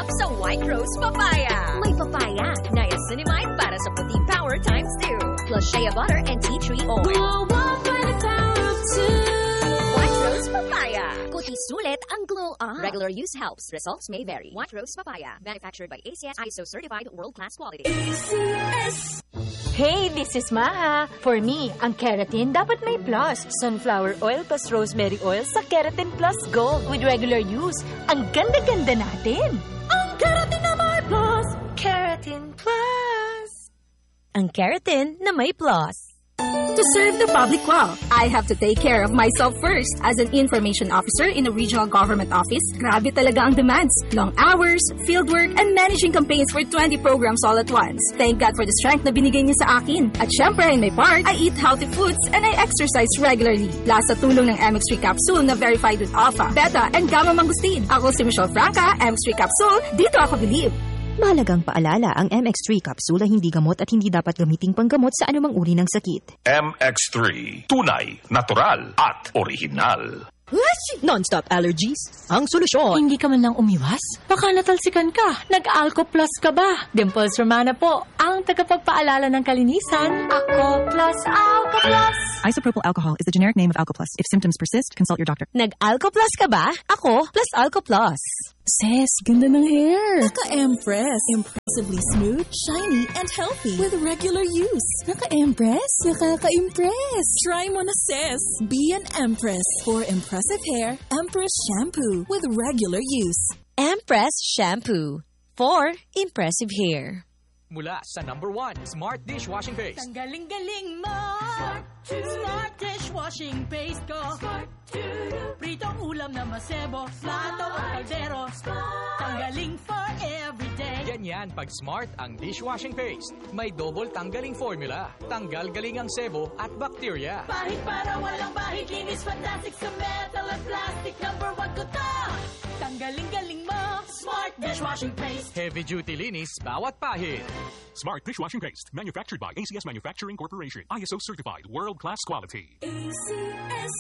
sa White Rose Papaya. May papaya, niacinamide para sa puting power times 2. Plus shea butter and tea tree oil. Glow up with the power of 2. White Rose Papaya. Kuti sulit ang glow up. Regular use helps. Results may vary. White Rose Papaya. Manufactured by ACS ISO certified world-class quality. ACS. Hey, this is Maha. For me, ang keratin dapat may plus. Sunflower oil plus rosemary oil sa Keratin Plus Gold with regular use. Ang ganda-ganda natin. Ang keratin na may plus. Keratin Plus. Ang keratin na may plus. To serve the public well, I have to take care of myself first. As an information officer in a regional government office, grabe talaga ang demands. Long hours, fieldwork, and managing campaigns for 20 programs all at once. Thank God for the strength na binigay niya sa akin. At syempre, in my part, I eat healthy foods and I exercise regularly. Plus sa tulong ng MX3 capsule na verified with alpha, beta, and gamma mangosteen. Ako si Michelle Franca, MX3 capsule, dito ako believe. Mahalagang paalala, ang MX3 capsule ay hindi gamot at hindi dapat gamiting panggamot sa anumang uri ng sakit. MX3, tunay, natural, at original. Non-stop allergies? Ang solusyon. Hindi ka man lang umiwas? Baka natalsikan ka. Nag-Alco Plus ka ba? Dimples Romana po, ang tagapagpaalala ng kalinisan. Ako Plus Alco Plus. Isopropyl alcohol is the generic name of Alco Plus. If symptoms persist, consult your doctor. Nag-Alco Plus ka ba? Ako plus Alco Plus. Sis, ganda ng hair. Naka-Empress. Impressively smooth, shiny, and healthy with regular use. Naka-Empress? Nakaka-impress. Try mo na, sis. Be an Empress. For impressive hair, Empress Shampoo with regular use. Empress Shampoo. For impressive hair. Mula sa #1 Smart Dishwashing Paste. Ang galing-galing mo. Smart Dishwashing Paste ko. Pritong ulam na masebo. Plato o kaldero. Tanggaling for everyday. Ganyan pag Smart ang dishwashing paste. May double tanggaling formula. Tanggal galing ang sebo at bacteria. Bahid para walang bahid. Linis fantastic sa metal at plastic. #1 ko to. Tanggaling-galing mo. Smart Dishwashing Paste. Heavy duty linis bawat pahid. Smart Dishwashing Paste, manufactured by ACS Manufacturing Corporation. ISO certified, world-class quality. ACS.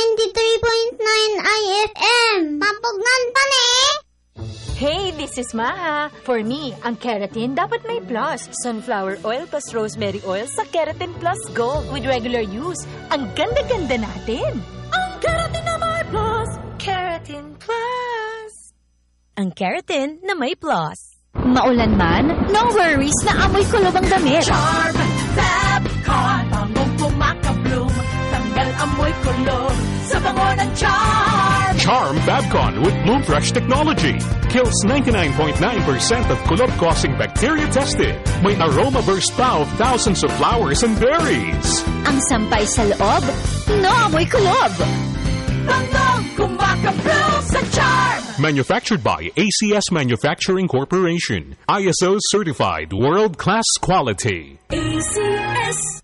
93.9 IFM. Pampugnan pa ni. Hey, this is Maha. For me, ang keratin dapat may plus. Sunflower oil plus rosemary oil sa Keratin Plus Gold with regular use. Ang ganda-ganda natin. Ang keratin na may plus. Keratin Plus. Ang keratin na may plus. Maulan man, no worries na amoy kulob ang damit. Charm Fabcon. Bangong pumakabloom. Tanggal amoy kulob. Sa bango ng Charm. Charm Fabcon with Bloom Fresh technology. Kills 99.9% of kulob-causing bacteria tested. May aroma burst pa of thousands of flowers and berries. Ang sampay sa loob, no amoy kulob. Bangong pumakabloom sa Charm. Manufactured by ACS Manufacturing Corporation. ISO certified, world-class quality. ACS.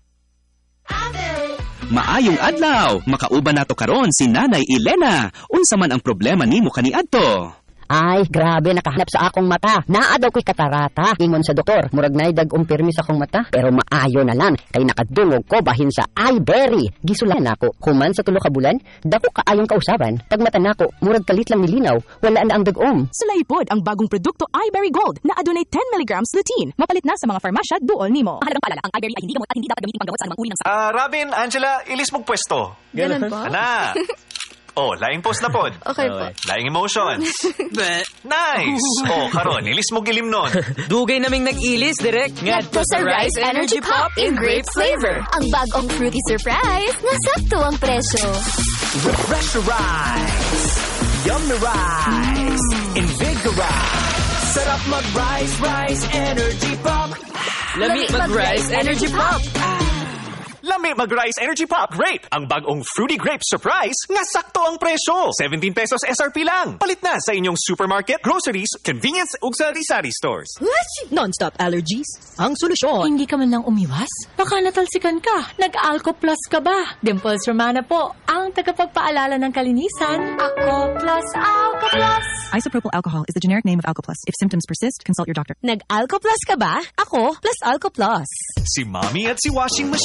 Maayong adlaw, makauban nato karon si Nanay Elena. Unsa man ang problema nimo kaniadto? Ay, grabe, nakahanap sa akong mata. Naa daw ko'y katarata. Ingon sa doktor, murag na'y dag-ong pirmi sa akong mata. Pero maayo na lang, kay nakadungog ko bahin sa iBerry. Gisulan ako, human sa 3 ka bulan, dako kaayong kausaban. Pagmata nako, murag kalit lang nilinaw, wala na ang dag-om. Sulaipod ang bagong produkto iBerry Gold na adunay 10 mg lutein. Mapalit na sa mga farmasya duol nimo. Mahalagang paalala, ang iBerry ay hindi gamot at hindi dapat gamitin panggamot sa anumang uri ng Robin, Angela, ilis mong pwesto. Ganun po? Ana! Oh, laing post na pod. Okay po. Laing emotions. Nice! Oh, karon, ilis mo gilim nun. Dugay naming nag-ilis, direct. Ngadto sa Rice Energy Pop in grape flavor. Ang bagong fruity surprise na sakto ang presyo. Refresh your rice. Yum na rice. Invigorize. Sarap mag-rice, Rice Energy Pop. Lami mag-rice Energy Pop. Lami mag-Rice Energy Pop Grape. Ang bagong fruity grape surprise nga sakto ang presyo. 17 pesos SRP lang. Palit na sa inyong supermarket, groceries, convenience ug sari-sari stores. Non-stop allergies? Ang solusyon. Hindi ka man lang umiwas? Baka natalsikan ka. Nag-Alco Plus ka ba? Dimples Romana po, ang tagapagpaalala ng kalinisan. Ako plus Alco Plus. Isopropyl alcohol is the generic name of Alco Plus. If symptoms persist, consult your doctor. Nag-Alco Plus ka ba? Ako plus Alco Plus. Si Mommy at si Washing Machine,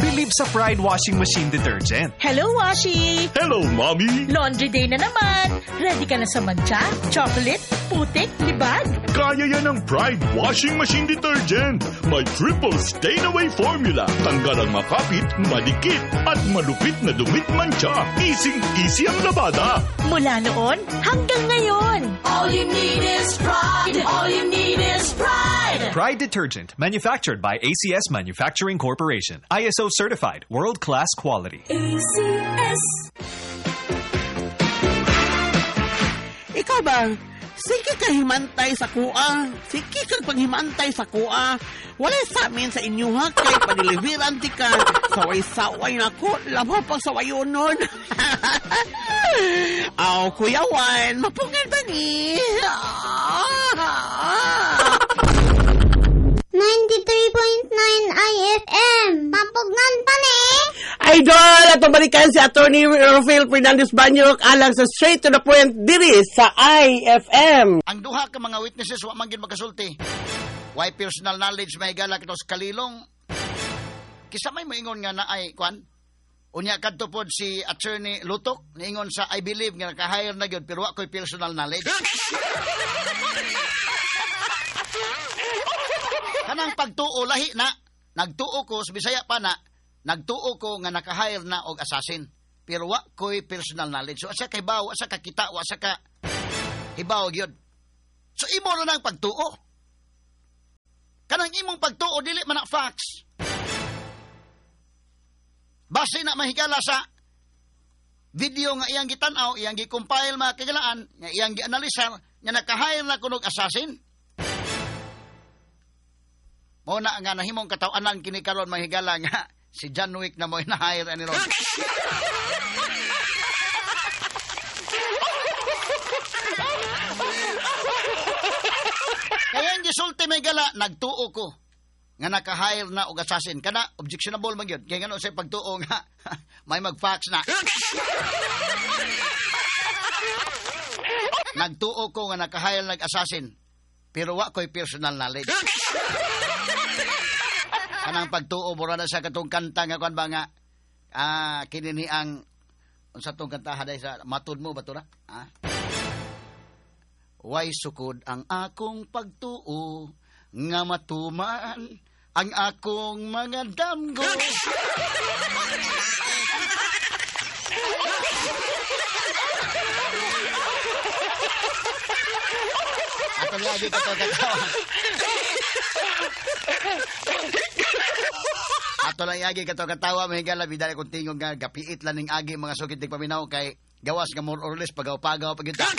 Believe sa Pride Washing Machine Detergent. Hello, Washi! Hello, Mommy! Laundry day na naman. Ready ka na sa mancha, chocolate, putik, libag? Kaya yan ng Pride Washing Machine Detergent. May triple stain-away formula. Tanggal ang makapit, madikit, at malupit na dumit mancha. Easy ang labada. Mula noon hanggang ngayon. All you need is pride. All you need is pride. Pride Detergent, manufactured by ACS Manufacturing Corporation. ISO certified, world-class quality. ACS. Ikaw ba? Sige ka himantay sa kuha. Sige kang paghimantay sa kuha. Walay sa amin sa inyo ha. Kay paniliviran di ka. Saway-saway na ko. Lama pang sawayon nun. Aw, Kuya Juan. Mapungan ba ni? 93.9 IFM. Papugnan pa ni. Idol! At balikan si Atty. Rafael Fernandez Banyok alang sa straight to the point diri sa IFM. Ang duha ka mga witnesses wa man gid makasulti. Why personal knowledge may gala kitos kalilong. Kisa may moingon nga na ay kwan. Unya kadto pod si Attorney Lutok niingon sa I believe nga naka-hire na gyud pero wa koy personal knowledge. Kanang pagtuo lahi na nagtuo ko sa Bisaya pa na nagtuo ko nga naka-hire na og assassin pero wa koy personal knowledge. So asa kay bawo, asa ka kita, asa ka hibaw gyud. So imo ra nang pagtuo. Kanang imong pagtuo dili man na facts. Base na mahigala sa video nga iyang gitan-aw, iyang gi-compile mga kagalaan, nga iyang gi-analisar, nga naka-hire na kunog assassin. Mo na nga nahimong katawanan kini karon mahigala nga si John Wick na mo na-hire ani ron. Kaya ang gisulti mahigala, nagtuo ko nga naka-hire na og assassin kana objectionable man gyud kay ngano say pagtuo nga may mag-fax na. Nagtuo ko nga naka-hire nag assassin pero wa koy personal knowledge. Kanang pagtuo mura na sa katong kanta nga kuan ba nga kini ni ang unsa tong kanta haday sa matud mo batura? Way sukod ang akong pagtuo nga matuman ang akong mga damgo. Ato lagi katawa. Ato lang agi katawa mahigala bidala kung tingog nga gapiit lang ning agi mga sukit ning paminaw kay gawas nga more or less pagaw-pagaw pagita.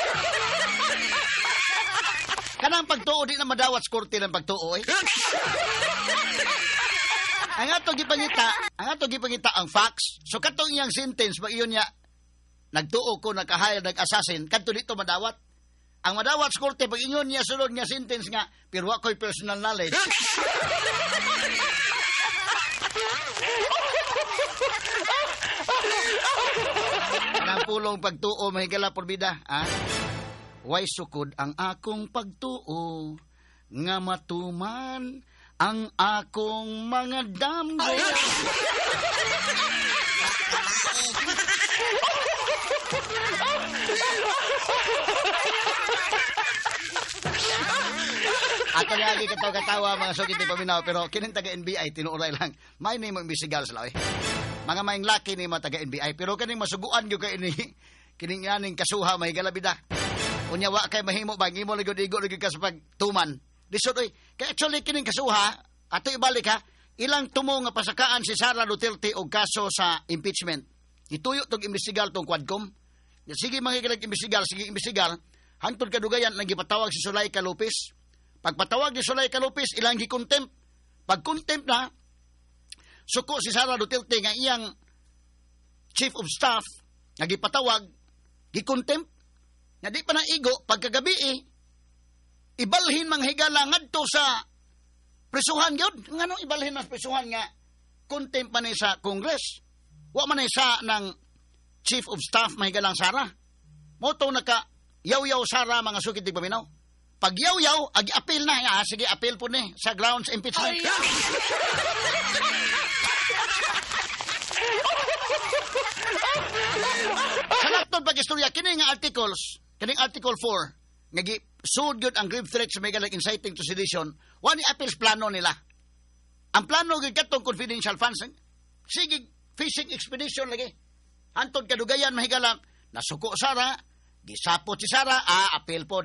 Kanang pagtuo di na madawat sa korte ng pagtuo eh. Ang ato gipangita ang facts. So katong iyang sentence ba iyon niya nagtuo ko naka-hire nag-assassin kadto dito madawat. Ang madawat sa korte pag ingon niya sulod nga sentence nga pero wa koy personal knowledge. Kanang pulong pagtuo mahigala porbida, way sukod ang akong pagtuo nga matuman ang akong mga damgo. Ato lagi katawa mga sugid ni paminaw pero kining taga NBI tinuoray lang may nimo imbestigar sila mga maing laki ni mga taga NBI pero kaning masuguan gyud kay ini kining aning kasuha may galabida. Unya wa kay mahimo ba ngimo ligod-igod lagi ka sa pagtuman. Lisod oy, kay actually kining kasuha ato ibalik ha, ilang tumo nga pasakaan si Sara Duterte og kaso sa impeachment. Ituyo tong imbestigar tong Quadcom. Sige mangigilag imbestigar, sige imbestigar. Hangtod kadugayan nang gipatawag si Zuleika Lopez. Pagpatawag ni Zuleika Lopez ilang gi-contempt. Pag contempt na suko si Sara Duterte nga iyang chief of staff nga gipatawag gi-contempt. Nga di pa na igo, pagkagabi ibalhin manghigala ngadto sa presuhan yun. Nga nung ibalhin ang presuhan nga contempt man sa Congress. Wa man sa ng chief of staff mahigalang Sara. Moto naka yaw-yaw Sara mga sukit di paminaw. Pag yaw-yaw, agi-appeal na. Sige, appeal po ni sa grounds impeachment. Sa laktod pag-istorya, kining articles, kining Article 4, nga sud gyud ang grave threat sa mga inciting to sedition, wani appeals plano nila. Ang plano gyud katong confidential funds, sige fishing expedition lagi. Antod kadugayan mahigala, nasuko Sara, gisapot si Sara, appeal pod,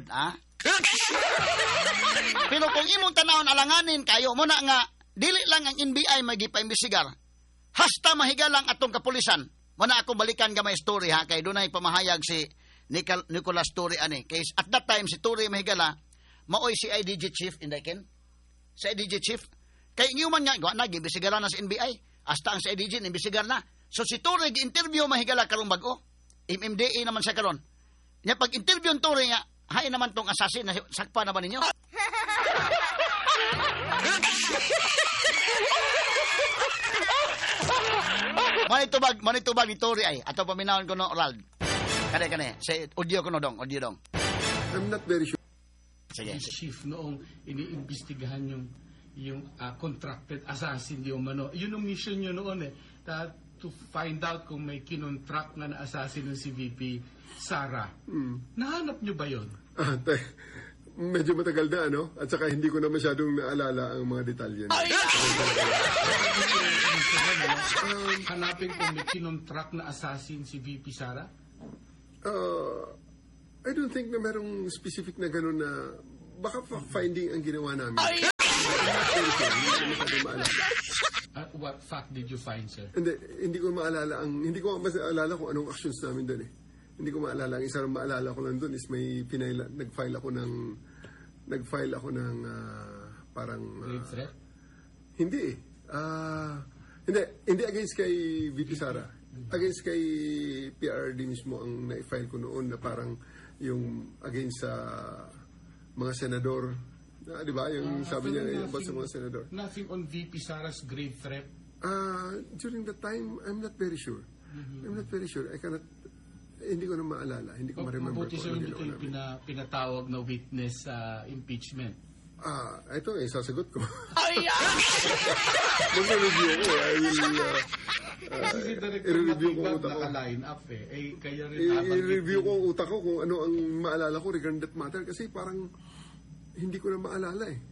Pero kung imong tanawon alanganin kayo mo na nga dili lang ang NBI magipaimbestigar. Hasta mahigalang atong kapulisan. Mo na akong balikan gamay story ha kay dunay pamahayag si Nicolas Torre ani. Kay at that time si Torre mahigala maoy si IDG chief indaken. Si IDG chief kay ingon nga nag-imbestigar na sa NBI. Hasta ang si IDG imbestigar na. So si Torre gi-interview mahigala karong bag-o. MMDA naman sa karon. Nya pag interview ng Torre nga hay naman tong assassin na sakpa na ba ninyo? Manitubag ni Tori ay ato paminawon ko no Rald. Kane say audio ko no dong. I'm not very sure. Sige. Chief noong iniimbestigahan yung contracted assassin di umano. Yun ang mission nyo noon to find out kung may kinontract na assassin ng si VP Sara. Nahanap nyo ba yun? Medyo matagal na, ano? At saka hindi ko na masyadong naalala ang mga detalye. Hanapin kung may kinontract na assassin si VP Sara? I don't think na merong specific na gano'n na baka finding ang ginawa namin. What fact did you find, sir? Hindi ko maalala kung anong actions namin doon eh. Hindi ko maalala. Ang isa na maalala ko lang doon is may nag-file ako ng parang... Grave threat? Hindi Hindi against kay VP Sara. Against kay PRD mismo ang na-file ko noon na parang yung against sa mga senador. Di ba? Yung sabi niya about sa mga senador. Nothing on VP Sara's grave threat? During that time, I'm not very sure. I'm not very sure. I cannot... Hindi ko na maalala. Hindi ko ma-remember. Mabuti siya hindi kayo pinatawag na witness impeachment. Ito sasagot ko. Mag-review ko. I-review ko ang utak ko. Naka-line up kaya rin i-review ko ang utak ko kung ano ang maalala ko regarding that matter kasi parang hindi ko na maalala eh.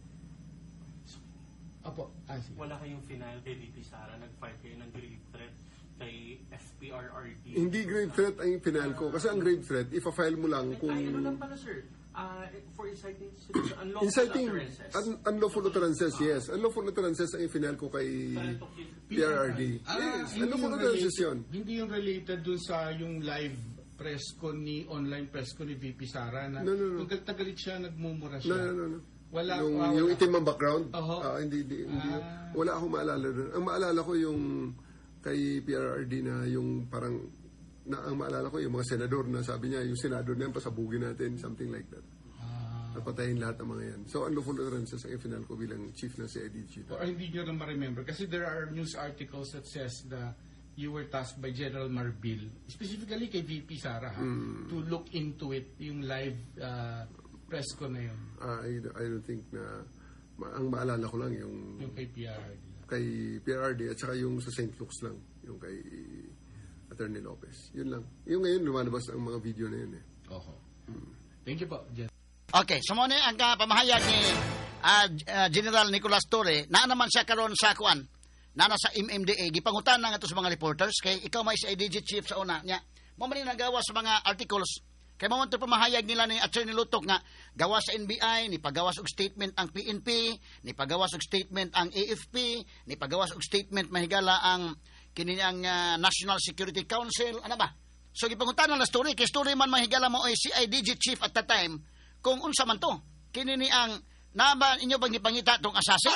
Apo, wala kayong final kay VP Sara, nag-file kayo ng grave threat kay FPRRD. Hindi grave threat ang final ko. Kasi ang grave threat, ifa-file mo lang kung... Ano lang pala, sir? For inciting unlawful utterances, yes. Unlawful utterances ang final ko kay PRRD. Yes, unlawful utterances yun. Hindi yung related dun sa yung live press ko online press ko ni VP Sara na no. Tagalit siya, nagmumura siya. No. Wala yung itim ang background? Hindi. Wala akong maalala doon. Ang maalala ko yung kay PRRD na yung parang ang maalala ko yung mga senador na sabi niya yung senador na yan pasabugin natin, something like that. Napatayin lahat ng mga yan. So unlawful utterances ang final ko bilang chief ng CIDG. Or hindi nyo na ma-remember kasi there are news articles that says that you were tasked by General Marbil, specifically kay VP Sara, to look into it, yung live press ko na yun. I don't think na ang maalala ko lang yung kay PRD. Kay PRD at saka yung sa St. Luke's lang, yung kay Attorney Lopez. Yun lang. Yung ngayon lumalabas ang mga video na yun eh. Thank you po, Jen. Okay, so muna ang pamahayag ni General Nicolas Torre, na naman siya karon sa kuan, na nasa MMDA, gipangutan na nga ito sa mga reporters, kay ikaw may IDG chief sa una niya. Mo man nagawa sa mga articles, kay mo man pamahayag nila ni Attorney Lutok nga gawa sa NBI, ni pagawas og statement ang PNP, ni pagawas og statement ang AFP, ni pagawas og statement mahigala ang kini ang National Security Council, ano ba? So gipangutan na story, kay story man mahigala mo ay CIDG chief at the time, kung unsa man to, kini ni ang naba inyo bang gipangita tong assassin?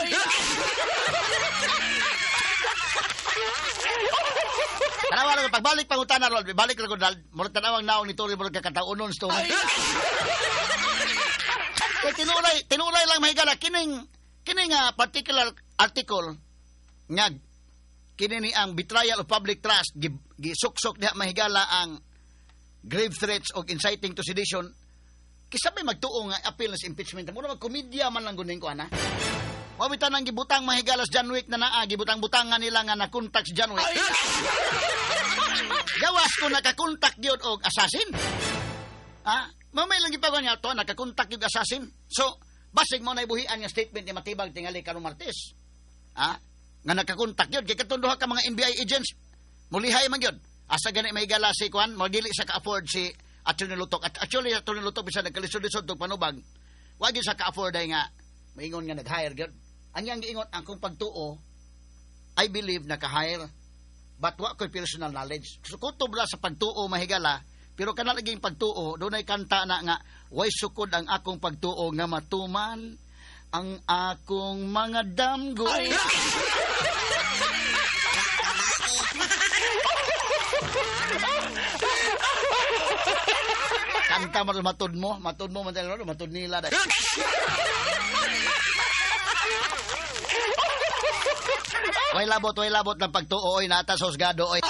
Tanawa lang, pagbalik pangutan na, Rol, balik lang ko, murag tanawang naong ni Tori, murag kakataunon story. Kaya tinulay lang mahigala, kining particular article, nga, kini ni ang betrayal of public trust, gisuksok niya mahigala ang grave threats o inciting to sedition, kisabay magtuong nga appeal na sa impeachment. Muna magkomedya man lang gunin ko, ana. Mawitan ang gibutang mahigalas John Wick na gibutang-butangan nila nga na-contact John Wick. Gawas ko nakakontak yun og assassin. Mamay lang ipagawa niya ito, nakakontak yung assassin. So, basig mo na ibuhian yung statement ni Matibag tingali karong Martes. Nga nakakontak yun. Kaya katunduha ka mga NBI agents, mulihay man yun. Asa gani may gala si Kwan, magili sa ka-afford si Atty. Lutok. At actually, Atty. Lutok, bisa nagkalisod-lisod itong panubag, wag yun sa ka-afford ay nga, maingon nga nag-hire yun. Anyang giingon, ang kong pagtuo, I believe naka-hire, but wa ko'y personal knowledge. So, kutob na sa pagtuo, mahigala, pero kanalaging pagtuo, doon ay kanta na nga, way sukod ang akong pagtuo nga matuman, ang akong mga damgo. Kanta mo matod mo matod nila dai. Way labot ng pagtuo oy nata sa husgado oy.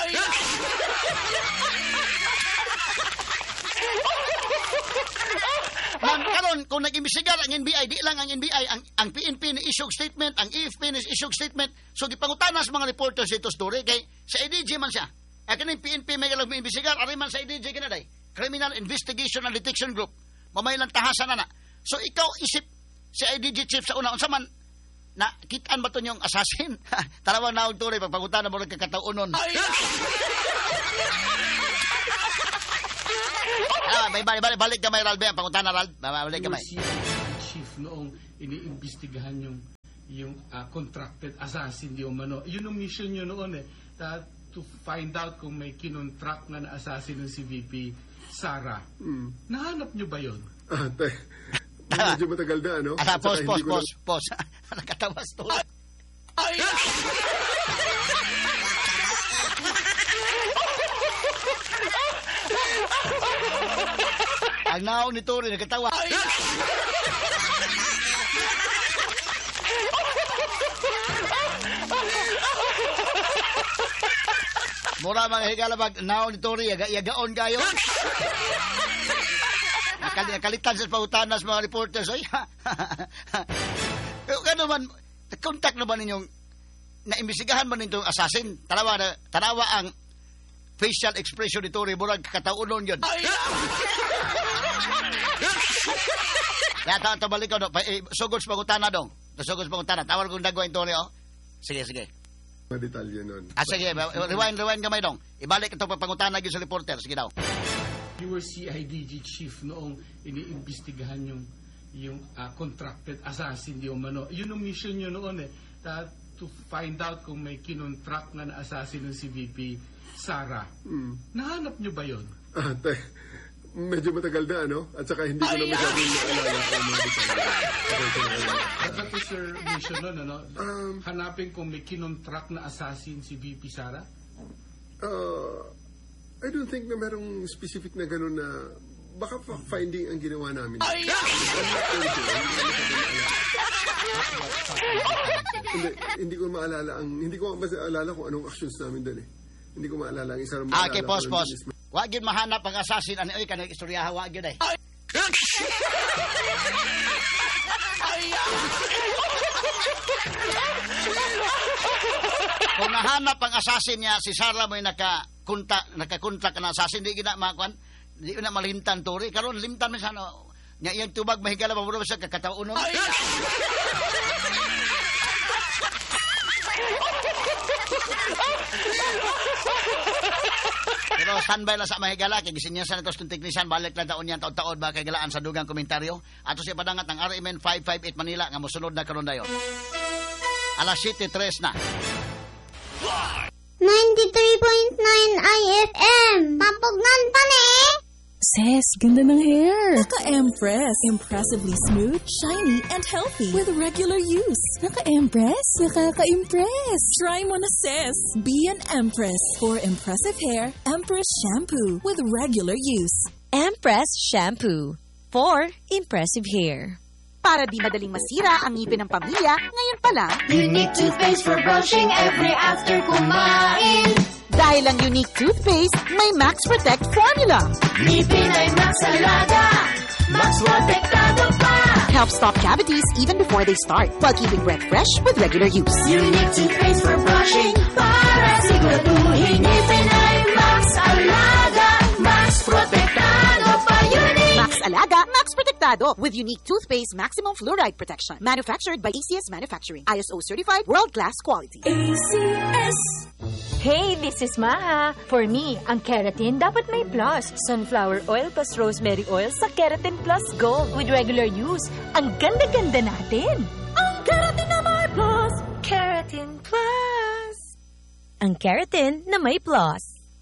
Karon kung nag-imbestigar ang NBI, di lang ang NBI, ang PNP ni issue statement, ang AFP ni issue statement. So gipangutanas mga reporters dito story kay sa IDG man siya. Kaning PNP may galang imbestigar, ari man sa IDG kinaday. Criminal Investigation and Detection Group. Mamay lang tahasan na. So ikaw isip si IDG chief sa una unsa man na kitaan ba to yung assassin? Tarawa na og tuloy pagpangutanan mo nagkakataunon. Balik kamay Ralbe ang pangutanan Ralbe. Balik kamay. Chief noong iniimbestigahan yung contracted assassin di umano. Yun ang mission nyo noon to find out kung may kinontract na assassin ng si VP Sara. Nahanap nyo ba yun? Medyo matagal na, ano? Pause. Nakatawas to. Ang naon ni Tori, nagkatawa. Mura mga higala bag naon ni Tori, yagaon kayo. Nakalitan sa pautanas mga reporters. Ay, pero gano'n man, contact naman ninyong, naimbestigahan man ninyong assassin. Tarawa ang facial expression ni Tori, murag kakataunon yun. Kaya tabalik ko, sugod sa pangutana dong. Sugod sa pangutana. Tawal kong nagawin Tori, oh. Sige. Mga detalye nun. Sige, rewind kamay dong. Ibalik ito pangutana sa reporter. Sige daw. You were CIDG chief noong iniimbestigahan yung contracted assassin di umano. Yun ang mission nyo noon to find out kung may kinontract na assassin ng si VP Sara. Nahanap nyo ba yun? Medyo matagal na, ano? At saka hindi ko na masyadong naalala ang mga detalye. That was your mission noon, ano? Hanapin kung may kinontract na assassin si VP Sara? I don't think na merong specific na gano'n na baka finding ang ginawa namin. Hindi ko maalala kung anong actions namin doon eh. Hindi ko maalala ang isa rin maalala. Okay, pause. Wag yun mahanap ang assassin. Ano yun, kanang istoryaha, wag yun eh. Kung nahanap ang assassin niya, si Sara mo'y nakakontak na assassin, di na malimtan Tori. Karon limtan mo sa ano, iyang tubag mahigala maburo sa kakataunon. Pero standby lang sa mahigala, kay gisinyasan ito sa teknisan, balik lang taon yan, taon-taon ba kay galaan sa dugang komentaryo. Ato siya padangat ng RMN 558 Manila, nga musunod na karon dayon. Alas 7:03 na. 93.9 IFM. Pampugnan pa ni. Sis, ganda ng hair. Naka-Empress. Impressively smooth, shiny, and healthy with regular use. Naka-Empress. Nakaka-impress. Try mo na, sis. Be an Empress. For impressive hair, Empress Shampoo with regular use. Empress Shampoo. For impressive hair. Para di madaling masira ang ngipin ng pamilya, ngayon pa lang, Unique toothpaste for brushing every after kumain. Dahil ang Unique toothpaste, may Max Protect formula. Ngipin ay Max Alaga, Max Protektado pa. Helps stop cavities even before they start, while keeping breath fresh with regular use. Unique toothpaste for brushing, para siguraduhin ngipin ay Max Alaga. Alaga, Max Protectado with unique toothpaste maximum fluoride protection. Manufactured by ACS Manufacturing. ISO certified world-class quality. ACS. Hey, this is Maha. For me, ang keratin dapat may plus. Sunflower oil plus rosemary oil sa Keratin Plus Gold with regular use. Ang ganda-ganda natin. Ang keratin na may plus. Keratin Plus. Ang keratin na may plus.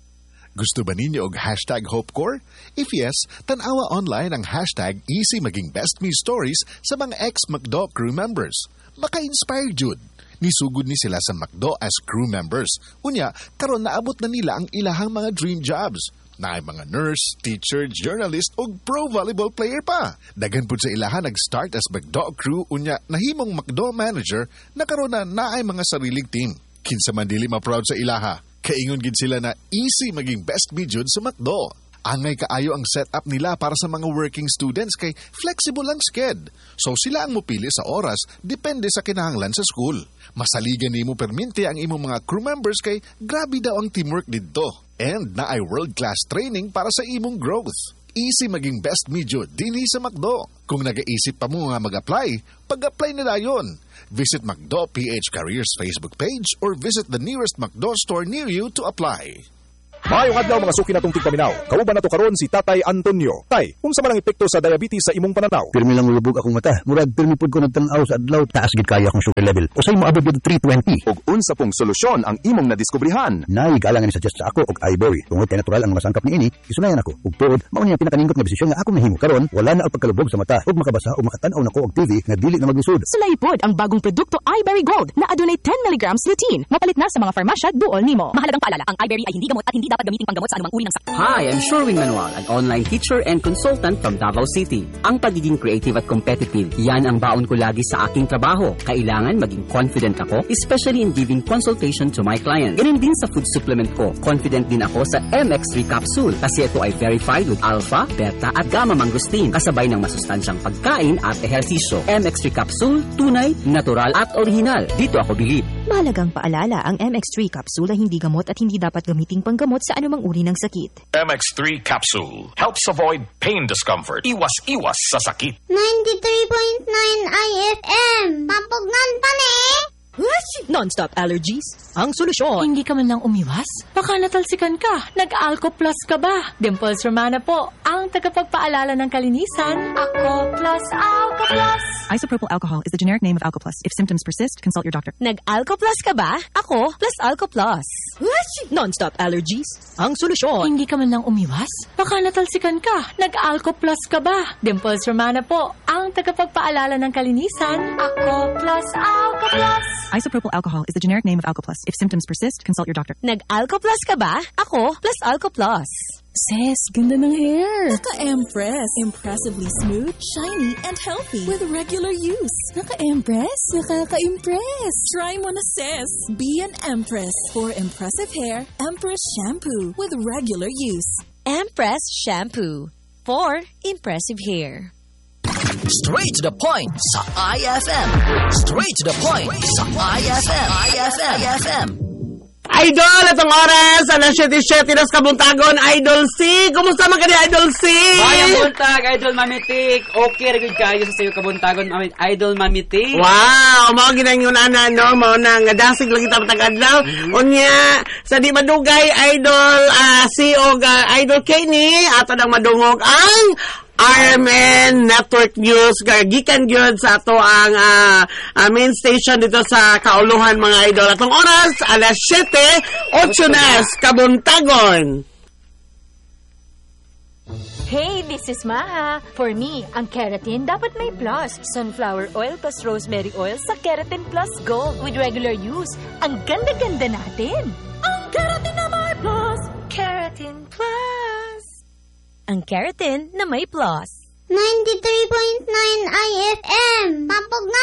Gusto ba ninyo og hashtag HopeCore? If yes, tanawa online ang hashtag easy maging best me stories sa mga ex-McDo crew members. Maka-inspire jud. Nisugod ni sila sa McDo as crew members. Unya, karon naabot na nila ang ilahang mga dream jobs. Naay mga nurse, teacher, journalist ug pro volleyball player pa. Daghan pud sa ilahan nag-start as McDo crew unya nahimong McDo manager na karon na naay mga sariling team. Kinsa man dili ma-proud sa ilaha. Kaingon gid sila na easy maging best me jud sa McDo. Angay kaayo ang setup nila para sa mga working students kay flexible ang sked. So sila ang mupili sa oras depende sa kinahanglan sa school. Masaligan nimo permente ang imong mga crew members kay grabe daw ang teamwork didto. And naay world-class training para sa imong growth. Easy maging best me jud dinhi sa McDo. Kung nagaisip pa mo nga mag-apply, pag-apply na dayon. Visit McDo PH Careers Facebook page or visit the nearest McDo store near you to apply. Maayong adlaw mga suki natong tigpaminaw. Kauban nato karon si Tatay Antonio. Tay, unsa man ang epekto sa diabetes sa imong pananaw? Pirmi lang ulubog akong mata. Murag pirmi pud ko nagtan-aw sa adlaw, taas gid kaya akong sugar level. Usay moabot gid 320. Ug unsa pong solusyon ang imong nadiskubrihan? Nay galangan ni suggest sa ako og ivory. Tungod kay natural ang masangkap niini, isunayan ako. Ug tuod, mao ni ang pinakaningkot nga desisyon nga akong nahimo. Karon wala na ang pagkalubog sa mata ug makabasa ug makatan-aw nako og TV nga dili na maglisod. Sulaypod ang bagong produkto iBerry Gold na adunay 10 mg lutein. Mapalit na sa mga farmasya duol nimo. Mahalagang paalala, ang iBerry ay hindi gamot at hindi dapat gamitin panggamot sa anumang uri ng sakit. Hi, I'm Sherwin Manuel, an online teacher and consultant from Davao City. Ang pagiging creative at competitive, yan ang baon ko lagi sa aking trabaho. Kailangan maging confident ako, especially in giving consultation to my clients. Ganun din sa food supplement ko. Confident din ako sa MX3 capsule kasi ito ay verified with alpha, beta at gamma mangosteen kasabay ng masustansyang pagkain at ehersisyo. MX3 capsule, tunay, natural at original. Dito ako bilib. Mahalagang paalala, ang MX3 capsule ay hindi gamot at hindi dapat gamiting panggamot sa anumang uri ng sakit. MX3 capsule helps avoid pain discomfort. Iwas sa sakit. 93.9 IFM. Pampugnan pa ni. Non-stop allergies? Ang solusyon. Hindi ka man lang umiwas? Baka natalsikan ka. Nag-Alco Plus ka ba? Dimples Romana po, ang tagapagpaalala ng kalinisan. Ako Plus Alco Plus. Isopropyl alcohol is the generic name of Alco Plus. If symptoms persist, consult your doctor. Nag-Alco Plus ka ba? Ako plus Alco Plus. Non-stop allergies? Ang solusyon. Hindi ka man lang umiwas? Baka natalsikan ka. Nag-Alco Plus ka ba? Dimples Romana po, ang tagapagpaalala ng kalinisan. Ako Plus Alco Plus. Isopropyl alcohol is the generic name of Alco Plus. If symptoms persist, consult your doctor. Nag-Alco Plus ka ba? Ako plus Alco Plus. Sis, ganda ng hair. Naka-Empress. Impressively smooth, shiny, and healthy. With regular use. Naka-Empress. Nakaka-impress. Try mo na, sis. Be an Empress. For impressive hair, Empress Shampoo. With regular use. Empress Shampoo. For impressive hair. Straight to the point sa IFM. Straight to the point sa IFM. IFM. Idol, itong oras, alas 7:07 nas kabuntagon, Idol C. Kumusta man ka ni Idol C? Bayang buntag, Idol Mamitik. Okay, ragod kayo sa sayo kabuntagon, Idol Mamitik. Wow, mao ginang yun ana, no? Mao nang dasig lagi ta matag-adlaw. Unya, sa di madugay, Idol C o Idol K ni, ato nang madungog ang RMN Network News gikan gyud sa ato ang main station dito sa Kauluhan mga idol. Atong oras alas 7:08 nas kabuntagon. Hey, this is Maha. For me, ang keratin dapat may plus. Sunflower oil plus rosemary oil sa Keratin Plus Gold with regular use. Ang ganda-ganda natin. Ang keratin na may plus. Keratin Plus. Ang keratin na may plus. 93.9 IFM. Pampugnan